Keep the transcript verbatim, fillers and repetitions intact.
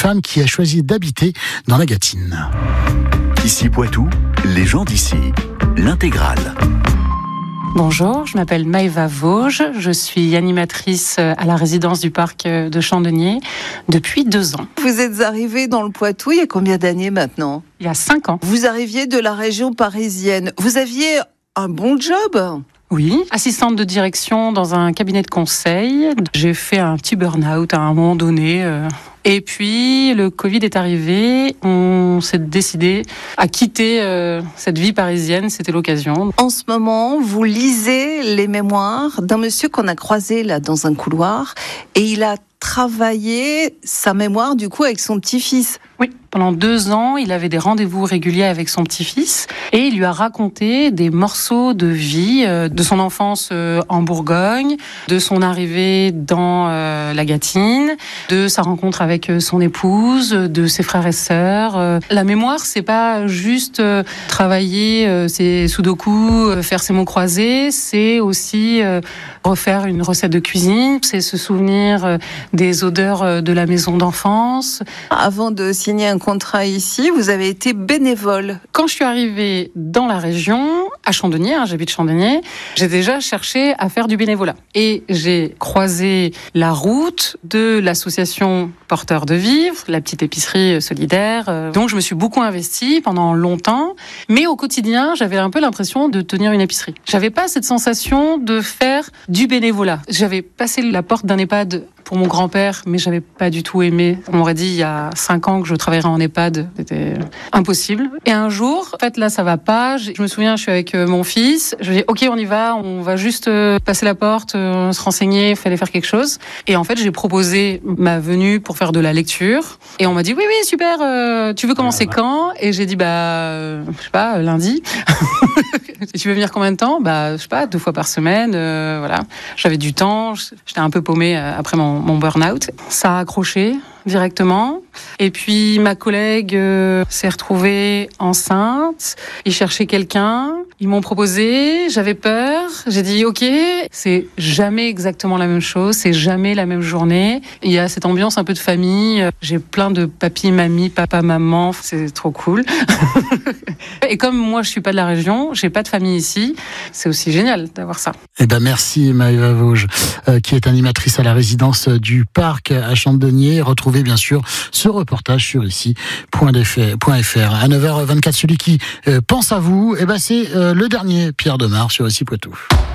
femme qui a choisi d'habiter dans la Gâtine. Ici Poitou, les gens d'ici, l'intégrale. Bonjour, je m'appelle Maëva Vosges, je suis animatrice à la résidence du parc de Chandonnier depuis deux ans. Vous êtes arrivée dans le Poitou il y a combien d'années maintenant ? Il y a cinq ans. Vous arriviez de la région parisienne. Vous aviez un bon job ? Oui, assistante de direction dans un cabinet de conseil. J'ai fait un petit burn-out à un moment donné. Euh, et puis, le Covid est arrivé. On s'est décidé à quitter euh, cette vie parisienne. C'était l'occasion. En ce moment, vous lisez les mémoires d'un monsieur qu'on a croisé là dans un couloir. Et il a travaillé sa mémoire du coup avec son petit-fils. Oui, pendant deux ans, il avait des rendez-vous réguliers avec son petit-fils et il lui a raconté des morceaux de vie euh, de son enfance euh, en Bourgogne, de son arrivée dans euh, la Gâtine, de sa rencontre avec euh, son épouse, de ses frères et sœurs. Euh, la mémoire, c'est pas juste euh, travailler euh, ses sudoku, euh, faire ses mots croisés, c'est aussi euh, refaire une recette de cuisine, c'est se souvenir euh, des odeurs euh, de la maison d'enfance. Avant de signer un contrat ici, vous avez été bénévole. Quand je suis arrivée dans la région, à Chandonnier, hein, j'habite Chandonnier, j'ai déjà cherché à faire du bénévolat. Et j'ai croisé la route de l'association Porteurs de Vivres, la petite épicerie solidaire. Donc je me suis beaucoup investie pendant longtemps, mais au quotidien, j'avais un peu l'impression de tenir une épicerie. J'avais pas cette sensation de faire du bénévolat. J'avais passé la porte d'un EHPAD pour mon grand-père, mais j'avais pas du tout aimé. On m'aurait dit il y a cinq ans que je travaillerais en EHPAD. C'était impossible. Et un jour, en fait, là, ça va pas. Je me souviens, je suis avec mon fils. Je dis, OK, on y va. On va juste passer la porte, se renseigner. Il fallait faire quelque chose. Et en fait, j'ai proposé ma venue pour faire de la lecture. Et on m'a dit, oui, oui, super. Euh, tu veux commencer quand ? Et j'ai dit, bah, euh, je sais pas, lundi. Tu veux venir combien de temps ? Bah, je sais pas, deux fois par semaine. Euh, voilà. J'avais du temps. J'étais un peu paumée après mon mon burn-out. Ça a accroché directement. Et puis, ma collègue euh, s'est retrouvée enceinte. Ils cherchaient quelqu'un. Ils m'ont proposé. J'avais peur. J'ai dit, OK, c'est jamais exactement la même chose. C'est jamais la même journée. Il y a cette ambiance un peu de famille. J'ai plein de papy, mamie, papa, maman. C'est trop cool. Et comme moi, je suis pas de la région, j'ai pas de famille ici. C'est aussi génial d'avoir ça. Eh ben, merci Maëva Vosges, euh, qui est animatrice à la résidence du parc à Chandonnier. Retrouvez bien sûr ce reportage sur ici point f r. À neuf heures vingt-quatre, celui qui euh, pense à vous, eh ben c'est euh, le dernier Pierre Demar sur Ici Poitou.